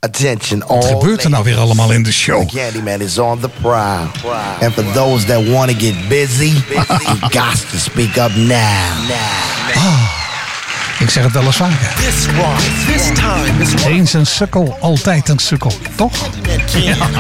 Attention, Wat all gebeurt er nou weer allemaal in de show? The Candyman is on the prowl. And for those that want to get busy, you got to speak up now. Ik zeg het wel eens vaker. Eens een sukkel, altijd een sukkel. Toch? Ja.